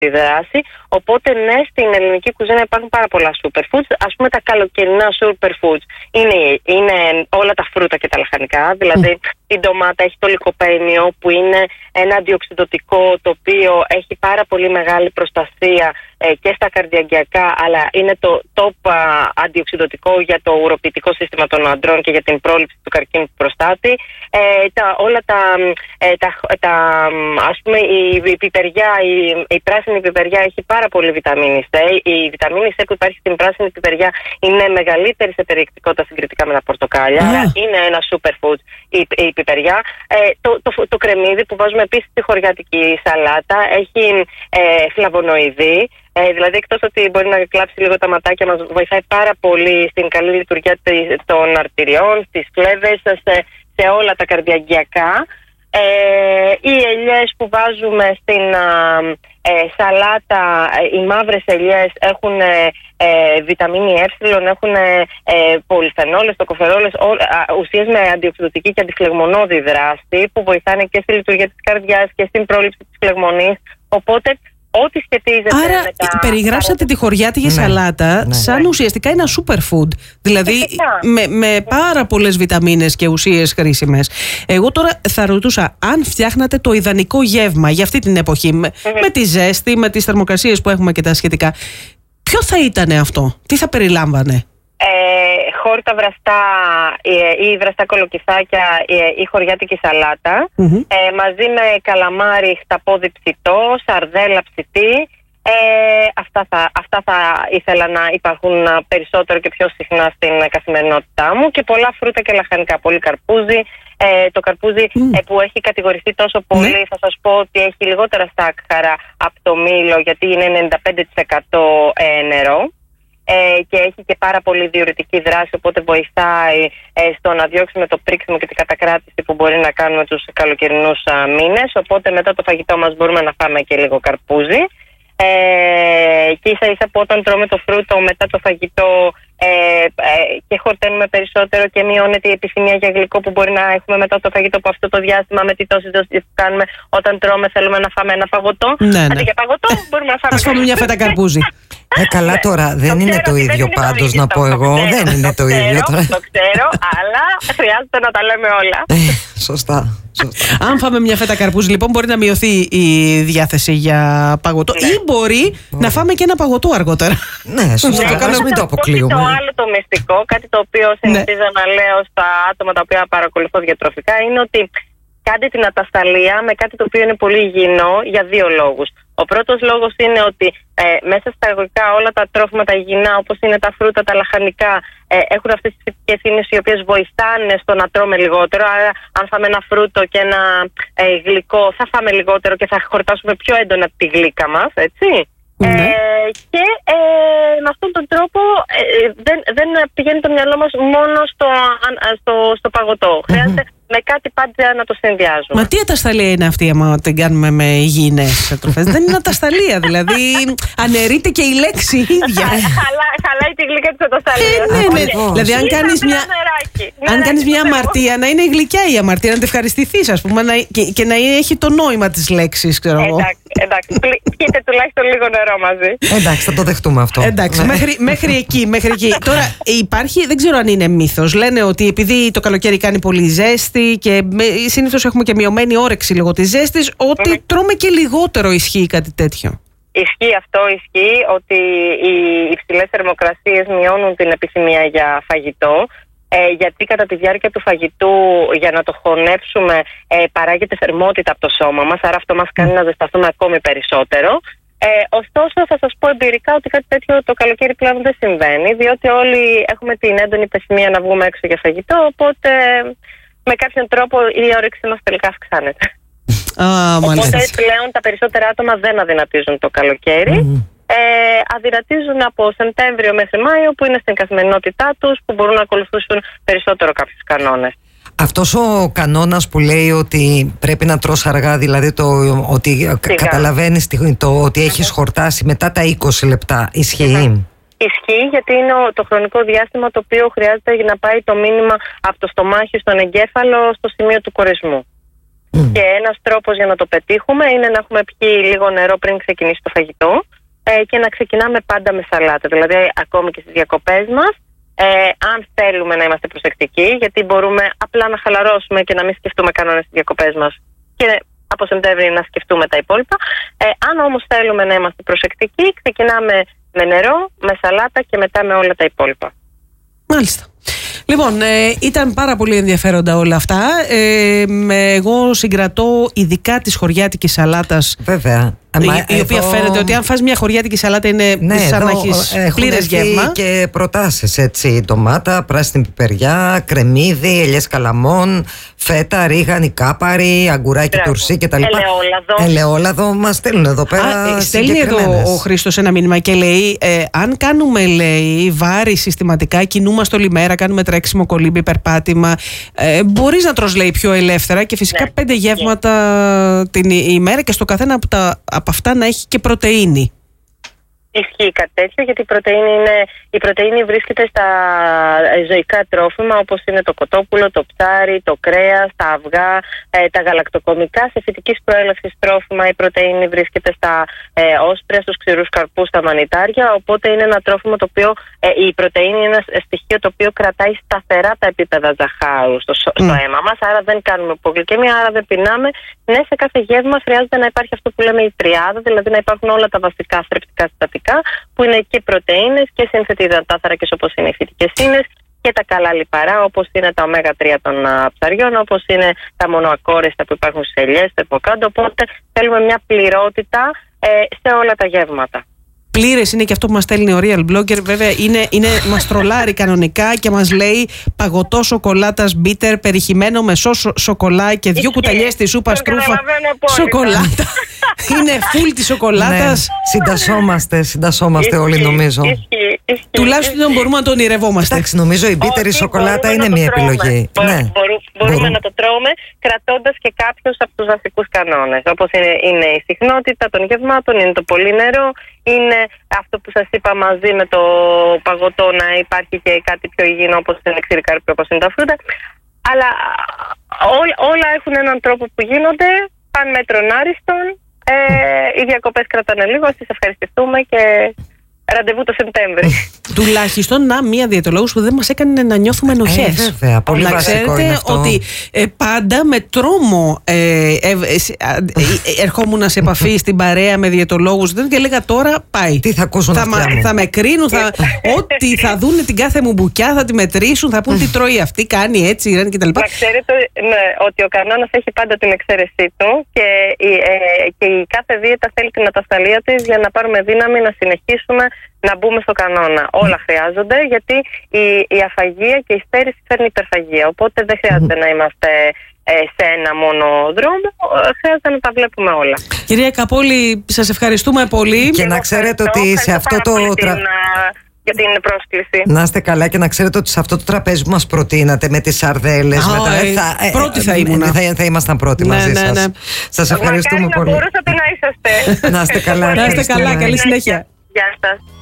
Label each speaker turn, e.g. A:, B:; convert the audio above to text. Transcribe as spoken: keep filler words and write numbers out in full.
A: τη δράση. Οπότε, ναι, στην ελληνική κουζίνα υπάρχουν πάρα πολλά superfoods. Ας πούμε, τα καλοκαιρινά superfoods είναι, είναι όλα τα φρούτα και τα λαχανικά. Δηλαδή, mm. η ντομάτα έχει το λικοπαίδιο, που είναι ένα αντιοξυδοτικό το οποίο έχει πάρα πολύ μεγάλη προστασία ε, και στα καρδιαγγειακά, αλλά είναι το top α, αντιοξυδοτικό για το ουροποιητικό σύστημα των αντρών και για την πρόληψη του καρκίνου του προστάτη. Ε, τα, όλα τα, ε, τα, τα, ας πούμε, η, η πιπεριά, η, η πράσινη πιπεριά έχει πάρα πολύ βιταμίνη C. Η βιταμίνη C που υπάρχει στην πράσινη πιπεριά είναι μεγαλύτερη σε περιεκτικότητα συγκριτικά με τα πορτοκάλια. Άρα mm. είναι ένα superfood η, η πιπεριά. Ε, το, το, το, το κρεμμύδι που βάζουμε επίσης στη χωριάτικη σαλάτα έχει ε, φλαβονοειδή. Ε, δηλαδή, εκτός ότι μπορεί να κλάψει λίγο τα ματάκια, μας βοηθάει πάρα πολύ στην καλή λειτουργία των αρτηριών, στις φλέβες, σε, σε όλα τα καρδιαγγειακά. Ε, οι ελιές που βάζουμε στην α, ε, σαλάτα, ε, οι μαύρες ελιές έχουν ε, ε, βιταμίνη Ε, έχουν ε, ε, πολυφενόλες, τοκοφερόλες, ουσίες με αντιοξυδοτική και αντιφλεγμονώδη δράση που βοηθάνε και στη λειτουργία της καρδιάς και στην πρόληψη της φλεγμονής. Οπότε, ό,τι σχετίζεται. Άρα, με τα...
B: περιγράψατε τη χωριάτικη ναι, σαλάτα ναι, σαν ναι. ουσιαστικά ένα superfood. Δηλαδή με, με πάρα πολλές βιταμίνες και ουσίες χρήσιμες. Εγώ τώρα θα ρωτούσα, αν φτιάχνατε το ιδανικό γεύμα για αυτή την εποχή, με, mm-hmm. με τη ζέστη, με τις θερμοκρασίες που έχουμε και τα σχετικά, ποιο θα ήταν αυτό, τι θα περιλάμβανε?
A: Ε, χόρτα βραστά ε, ή βραστά κολοκυθάκια ε, ή χωριάτικη σαλάτα mm-hmm. ε, μαζί με καλαμάρι χταπόδι ψητό, σαρδέλα ψητή. ε, αυτά, θα, αυτά θα ήθελα να υπάρχουν περισσότερο και πιο συχνά στην καθημερινότητά μου, και πολλά φρούτα και λαχανικά, πολύ καρπούζι. ε, το καρπούζι mm. ε, που έχει κατηγορηθεί τόσο πολύ mm. θα σας πω ότι έχει λιγότερα στάκχαρα από το μήλο, γιατί είναι ενενήντα πέντε τοις εκατό ε, νερό. Ε, και έχει και πάρα πολύ διουρητική δράση, οπότε βοηθάει ε, στο να διώξουμε το πρίξιμο και την κατακράτηση που μπορεί να κάνουμε τους καλοκαιρινούς α, μήνες. Οπότε μετά το φαγητό μας μπορούμε να φάμε και λίγο καρπούζι. Ε, και ίσα ίσα που όταν τρώμε το φρούτο μετά το φαγητό ε, ε, και χορταίνουμε περισσότερο και μειώνεται η επιθυμία για γλυκό που μπορεί να έχουμε μετά το φαγητό, που αυτό το διάστημα με τη τόση δόση που κάνουμε όταν τρώμε θέλουμε να φάμε ένα φαγωτό. Ναι, ναι. Αντί για φαγωτό μπορούμε να φάμε.
B: Ας φάμε μια φέτα καρπούζι.
C: Ε, καλά τώρα, δεν
A: το
C: είναι το ίδιο πάντως να πω εγώ.
A: Ξέρω,
C: δεν είναι το,
A: το
C: ίδιο
A: ξέρω,
C: τώρα.
A: Το ξέρω, αλλά χρειάζεται να τα λέμε όλα.
C: Ε, σωστά, σωστά.
B: Αν φάμε μια φέτα καρπούζι, λοιπόν, μπορεί να μειωθεί η διάθεση για παγωτό. Ναι. Ή μπορεί oh. να φάμε και ένα παγωτό αργότερα.
C: Ναι, σωστά.
A: Ναι,
C: Ας μην το αποκλείουμε.
A: Το άλλο το μυστικό, κάτι το οποίο συνηθίζω ναι. να λέω στα άτομα τα οποία παρακολουθώ διατροφικά, είναι ότι κάντε την ατασταλία με κάτι το οποίο είναι πολύ υγιεινό για δύο λόγους. Ο πρώτος λόγος είναι ότι ε, μέσα στα εγωικά όλα τα τρόφιμα, υγιεινά, όπως είναι τα φρούτα, τα λαχανικά, ε, έχουν αυτές τις θετικές ίνες οι οποίες βοηθάνε στο να τρώμε λιγότερο. Άρα, αν φάμε ένα φρούτο και ένα ε, γλυκό, θα φάμε λιγότερο και θα χορτάσουμε πιο έντονα τη γλύκα μας, έτσι. Mm-hmm. Ε, και ε, με αυτόν τον τρόπο ε, δεν, δεν πηγαίνει το μυαλό μας μόνο στο, στο, στο παγωτό. Mm-hmm. Χρειάζεται με κάτι πάντα να το συνδυάζουμε.
B: Μα τι ατασταλία είναι αυτή, άμα την κάνουμε με υγιεινές τροφές? Δεν είναι ατασταλία, δηλαδή αναιρείται και η λέξη ίδια.
A: Χαλάει τη γλυκά της ατασταλίας.
B: Ε, ναι, ναι. Δηλαδή, αν κάνεις μια, αν κάνεις μια αμαρτία, να είναι γλυκιά η αμαρτία, να την ευχαριστηθείς, ας πούμε, να, και, και να έχει το νόημα της λέξης, ξέρω εγώ.
A: Εντάξει, εντάξει. Πιείτε τουλάχιστον λίγο νερό μαζί.
C: Εντάξει, θα το δεχτούμε αυτό.
B: Εντάξει, μέχρι, μέχρι εκεί, μέχρι εκεί. Τώρα, υπάρχει, δεν ξέρω αν είναι μύθος. Λένε ότι επειδή το καλοκαίρι κάνει πολύ ζέστη και συνήθως έχουμε και μειωμένη όρεξη λόγω της ζέστης, ότι mm. τρώμε και λιγότερο. Ισχύει κάτι τέτοιο?
A: Ισχύει αυτό, ισχύει ότι οι υψηλές θερμοκρασίες μειώνουν την επιθυμία για φαγητό, ε, γιατί κατά τη διάρκεια του φαγητού, για να το χωνέψουμε, ε, παράγεται θερμότητα από το σώμα μας, άρα αυτό μας κάνει να ζεσταθούμε ακόμη περισσότερο. Ε, ωστόσο, θα σας πω εμπειρικά ότι κάτι τέτοιο το καλοκαίρι πλέον δεν συμβαίνει, διότι όλοι έχουμε την έντονη επιθυμία να βγούμε έξω για φαγητό, οπότε με κάποιον τρόπο η όρεξη μας τελικά αυξάνεται.
B: Ah,
A: οπότε πλέον τα περισσότερα άτομα δεν αδυνατίζουν το καλοκαίρι. Mm. Ε, αδυνατίζουν από Σεπτέμβριο μέχρι Μάιο, που είναι στην καθημερινότητά τους, που μπορούν να ακολουθήσουν περισσότερο κάποιους κανόνες.
C: Αυτός ο κανόνας που λέει ότι πρέπει να τρως αργά, δηλαδή το ότι καταλαβαίνεις το ότι έχεις χορτάσει μετά τα είκοσι λεπτά, ισχύει?
A: Ισχύει, γιατί είναι το χρονικό διάστημα το οποίο χρειάζεται για να πάει το μήνυμα από το στομάχι στον εγκέφαλο στο σημείο του κορεσμού. Mm. Και ένας τρόπος για να το πετύχουμε είναι να έχουμε πιει λίγο νερό πριν ξεκινήσει το φαγητό ε, και να ξεκινάμε πάντα με σαλάτα. Δηλαδή, ακόμη και στις διακοπές μας, ε, αν θέλουμε να είμαστε προσεκτικοί, γιατί μπορούμε απλά να χαλαρώσουμε και να μην σκεφτούμε κανόνες στις διακοπές μας και από Σεπτέμβρη να σκεφτούμε τα υπόλοιπα. Ε, αν όμως θέλουμε να είμαστε προσεκτικοί, ξεκινάμε με νερό, με σαλάτα και μετά με όλα τα υπόλοιπα.
B: Μάλιστα. Λοιπόν, ε, ήταν πάρα πολύ ενδιαφέροντα όλα αυτά. Ε, εγώ συγκρατώ ειδικά της χωριάτικης σαλάτας.
C: Βέβαια.
B: Η,
C: Μα,
B: η
C: εδώ...
B: οποία φαίνεται ότι αν φας μια χωριάτικη σαλάτα είναι
C: ναι,
B: σαν να έχεις πλήρες γεύμα.
C: Και προτάσεις, έτσι, ντομάτα, πράσινη πιπεριά, κρεμμύδι, ελιές καλαμών, φέτα, ρίγανη, κάπαρη, αγκουράκι τουρσί κτλ.
A: Ελαιόλαδο.
C: Ελαιόλαδο μας στέλνουν εδώ πέρα.
B: Α, στέλνει εδώ ο Χρήστος ένα μήνυμα και λέει ε, αν κάνουμε, λέει, βάρη συστηματικά, κινούμαστε όλη μέρα, κάνουμε τρέξιμο, κολύμπι, περπάτημα, ε, μπορείς να τρως, λέει, πιο ελεύθερα και φυσικά ναι, πέντε γεύματα ναι. την ημέρα και στο καθένα από τα από αυτά να έχει και πρωτεΐνη.
A: Ισχύει κάτι τέτοιο, γιατί η πρωτεΐνη, είναι, η πρωτεΐνη βρίσκεται στα ζωικά τρόφιμα, όπως είναι το κοτόπουλο, το ψάρι, το κρέας, τα αυγά, ε, τα γαλακτοκομικά. Σε φυτικής προέλευσης τρόφιμα η πρωτεΐνη βρίσκεται στα ε, όσπρια, στους ξηρούς καρπούς, στα μανιτάρια. Οπότε είναι ένα τρόφιμο το οποίο, ε, η πρωτεΐνη είναι ένα στοιχείο το οποίο κρατάει σταθερά τα επίπεδα ζαχάρου στο, στο mm. αίμα μας. Άρα δεν κάνουμε υπογλυκαιμία, άρα δεν πεινάμε. Ναι, σε κάθε γεύμα χρειάζεται να υπάρχει αυτό που λέμε η τριάδα, δηλαδή να υπάρχουν όλα τα βασικά θρεπτικά συστατικά, που είναι και πρωτεΐνες και σύνθετοι υδατάνθρακες όπως είναι οι φυτικές ίνες και τα καλά λιπαρά όπως είναι τα ωμέγα τρία των α, ψαριών, όπως είναι τα μονοακόρεστα που υπάρχουν στις ελιές, στο εβοκάντο. Οπότε θέλουμε μια πληρότητα ε, σε όλα τα γεύματα.
B: Πλήρες είναι και αυτό που μας στέλνει ο Real Blogger. Βέβαια είναι, είναι, μας τρολάρει κανονικά και μας λέει παγωτό σοκολάτας μπίτερ περιχυμένο με σο, σοκολά και δύο κουταλιές στη σούπα στρούφα σοκολάτα. Είναι full της σοκολάτας.
C: Ναι, συντασσόμαστε, συντασσόμαστε όλοι νομίζω.
A: Ισχύει, ισχύει.
B: Τουλάχιστον μπορούμε να τον ονειρευόμαστε.
C: Εντάξει, νομίζω η μπίτερη σοκολάτα είναι μια επιλογή.
A: Μπο,
C: ναι.
A: μπορούμε, μπορούμε μπορούμε να το τρώμε κρατώντας και κάποιους από τους βασικούς κανόνες. Όπως είναι, είναι η συχνότητα των γευμάτων, είναι το πολύ νερό, είναι αυτό που σας είπα μαζί με το παγωτό να υπάρχει και κάτι πιο υγιεινό όπως είναι ξηρή καρπή, όπως είναι τα φρούτα. Αλλά ό, όλα έχουν έναν τρόπο που γίνονται, παν μέτρον άριστον. Ε, οι διακοπές κρατάνε λίγο, ας τις ευχαριστηθούμε και ραντεβού το Σεπτέμβρη.
B: Τουλάχιστον να μία διαιτολόγος που δεν μας έκανε να νιώθουμε ενοχές.
C: Ε, βέβαια, πολύ
B: να
C: βασικό
B: ξέρετε
C: είναι αυτό.
B: ότι ε, πάντα με τρόμο ε, ε, ε, ε, ερχόμουν σε επαφή στην παρέα με διαιτολόγους και έλεγα τώρα πάει.
C: Τι θα ακούσουν
B: θα,
C: αυτιά μου.
B: θα με κρίνουν, θα, ό,τι θα δουν την κάθε μου μπουκιά, θα τη μετρήσουν, θα πούν τι τρώει αυτή, κάνει έτσι, ρένει κτλ.
A: Να ξέρετε ναι, ότι ο κανόνας έχει πάντα την εξαίρεσή του και η, ε, και η κάθε δίαιτα θέλει την ατασταλία της για να πάρουμε δύναμη να συνεχίσουμε να μπούμε στο κανόνα. Όλα χρειάζονται, γιατί η, η αφαγία και η στέρηση φέρνει υπερφαγία. Οπότε δεν χρειάζεται να είμαστε ε, σε ένα μόνο δρόμο, χρειάζεται να τα βλέπουμε όλα.
B: Κυρία Καπόλη, σας ευχαριστούμε πολύ.
C: Και να ξέρετε ότι σε αυτό το τραπέζι.
A: Για την πρόσκληση.
C: Να είστε καλά και να ξέρετε ότι σε αυτό το τραπέζι που μας προτείνατε με τις σαρδέλες.
B: Oh,
C: τα,
B: ε,
C: θα,
B: πρώτη θα ήμουν.
C: Θα, θα ήμασταν πρώτοι
B: ναι,
C: μαζί
B: ναι,
C: σας.
B: ναι.
C: Σας ευχαριστούμε
A: Μακάρι
C: πολύ.
A: Να μπορούσατε να είσαστε.
C: Να είστε καλά.
B: Να είστε καλά, καλή συνέχεια.
A: Γεια σας.